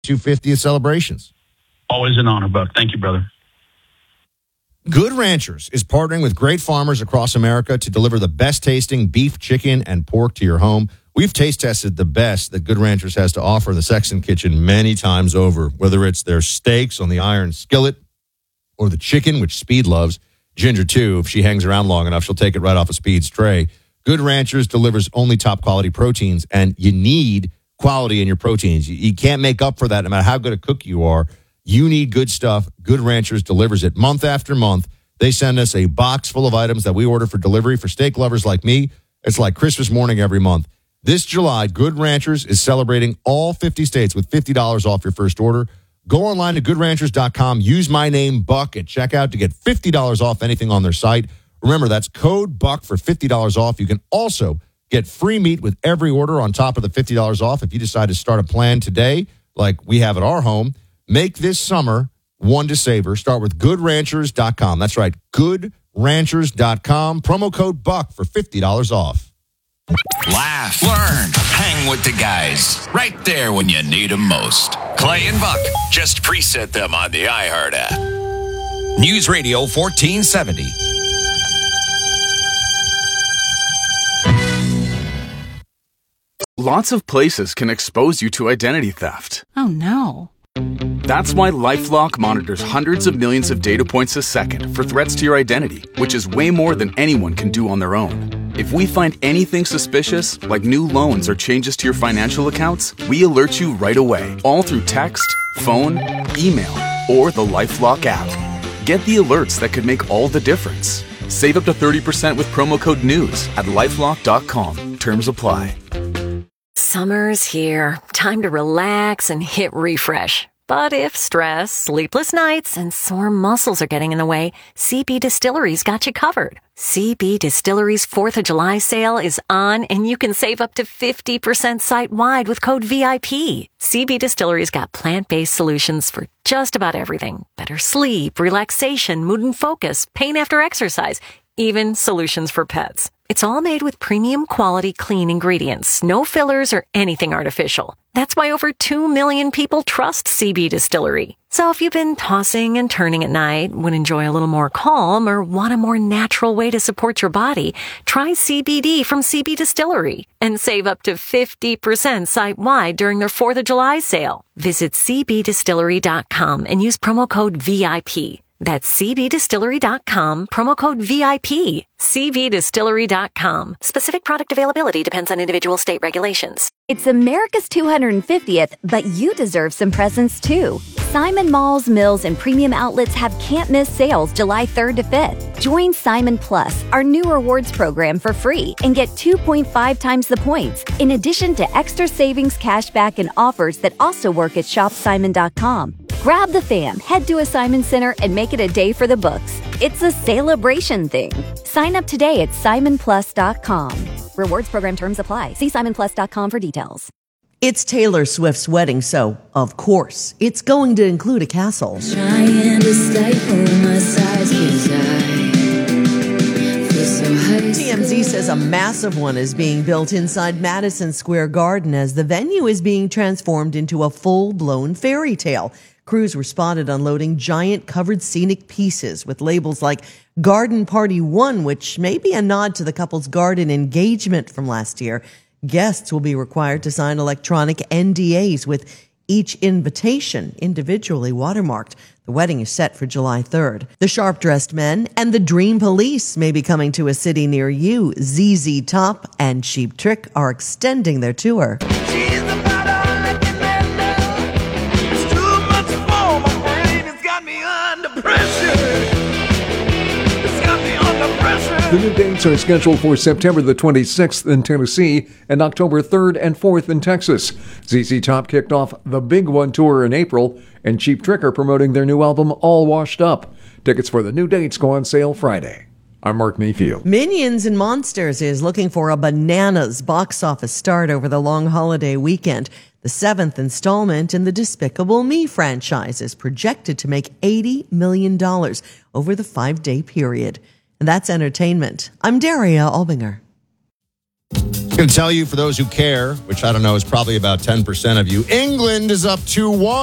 250th celebrations. Always an honor, Buck. Thank you, brother. Good Ranchers is partnering with great farmers across America to deliver the best tasting beef, chicken, and pork to your home. We've taste tested the best that Good Ranchers has to offer in the Sexton Kitchen many times over, whether it's their steaks on the iron skillet or the chicken, which Speed loves. Ginger, too. If she hangs around long enough, she'll take it right off of Speed's tray. Good Ranchers delivers only top quality proteins, and you need quality in your proteins. You can't make up for that no matter how good a cook you are. You need good stuff. Good Ranchers delivers it month after month. They send us a box full of items that we order for delivery. For steak lovers like me, it's like Christmas morning every month. This July, Good Ranchers is celebrating all 50 states with $50 off your first order. Go online to goodranchers.com. Use my name, Buck, at checkout to get $50 off anything on their site. Remember, that's code BUCK for $50 off. You can also get free meat with every order on top of the $50 off if you decide to start a plan today, like we have at our home. Make this summer one to savor. Start with goodranchers.com. That's right, goodranchers.com. Promo code BUCK for $50 off. Laugh, learn, hang with the guys. Right there when you need them most. Clay and Buck. Just preset them on the iHeart app. News Radio 1470. Lots of places can expose you to identity theft. Oh, no. That's why LifeLock monitors hundreds of millions of data points a second for threats to your identity, which is way more than anyone can do on their own. If we find anything suspicious, like new loans or changes to your financial accounts, we alert you right away, all through text, phone, email, or the LifeLock app. Get the alerts that could make all the difference. Save up to 30% with promo code NEWS at LifeLock.com. Terms apply. Summer's here. Time to relax and hit refresh. But if stress, sleepless nights, and sore muscles are getting in the way, CB Distillery's got you covered. CB Distillery's 4th of July sale is on, and you can save up to 50% site-wide with code VIP. CB Distillery's got plant-based solutions for just about everything. Better sleep, relaxation, mood and focus, pain after exercise, even solutions for pets. It's all made with premium quality clean ingredients, no fillers or anything artificial. That's why over 2 million people trust CB Distillery. So if you've been tossing and turning at night, would enjoy a little more calm, or want a more natural way to support your body, try CBD from CB Distillery and save up to 50% site-wide during their 4th of July sale. Visit cbdistillery.com and use promo code VIP. That's cbdistillery.com, promo code VIP. cbdistillery.com. Specific product availability depends on individual state regulations. It's America's 250th, but you deserve some presents too. Simon Malls, Mills, and premium outlets have can't-miss sales July 3rd to 5th. Join Simon Plus, our new rewards program, for free and get 2.5 times the points, in addition to extra savings, cashback, and offers that also work at shopsimon.com. Grab the fam, head to a Simon Center, and make it a day for the books. It's a celebration thing. Sign up today at simonplus.com. Rewards program terms apply. See simonplus.com for details. It's Taylor Swift's wedding, so, of course, it's going to include a castle. TMZ says a massive one is being built inside Madison Square Garden as the venue is being transformed into a full-blown fairy tale. Crews were spotted unloading giant covered scenic pieces with labels like Garden Party 1, which may be a nod to the couple's garden engagement from last year. Guests will be required to sign electronic NDAs with each invitation individually watermarked. The wedding is set for July 3rd. The Sharp-Dressed Men and the Dream Police may be coming to a city near you. ZZ Top and Cheap Trick are extending their tour. The new dates are scheduled for September the 26th in Tennessee and October 3rd and 4th in Texas. ZZ Top kicked off the Big One tour in April, and Cheap Trick are promoting their new album All Washed Up. Tickets for the new dates go on sale Friday. I'm Mark Mayfield. Minions and Monsters is looking for a bananas box office start over the long holiday weekend. The 7th installment in the Despicable Me franchise is projected to make $80 million over the 5-day period. And that's entertainment. I'm Daria Albinger. I'm going to tell you, for those who care, which I don't know is probably about 10% of you, England is up 2-1.